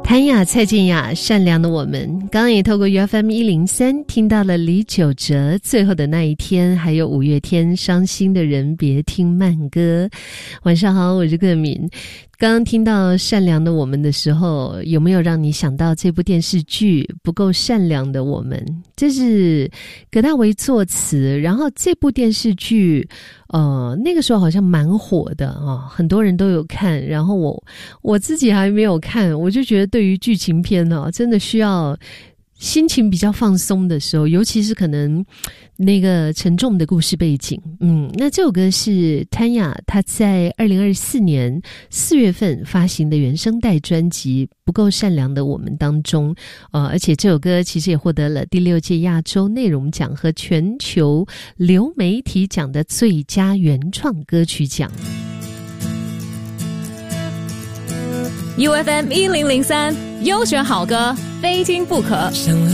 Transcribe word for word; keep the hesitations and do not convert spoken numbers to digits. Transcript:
谭雅、蔡健雅，善良的我们。刚刚也透过 U F M 一零三听到了李玖哲最后的那一天，还有五月天伤心的人别听慢歌。晚上好，我是克敏。刚刚听到善良的我们的时候，有没有让你想到这部电视剧不够善良的我们？这是葛大为作词，然后这部电视剧呃，那个时候好像蛮火的啊、哦，很多人都有看，然后我我自己还没有看，我就觉得对于剧情片呢、哦，真的需要心情比较放松的时候，尤其是可能那个沉重的故事背景。嗯，那这首歌是谭雅她在二零二四年四月份发行的原声带专辑《不够善良的我们》当中，呃，而且这首歌其实也获得了第六届亚洲内容奖和全球流媒体奖的最佳原创歌曲奖。 U F M 一零零三，优选好歌，非听不可。 想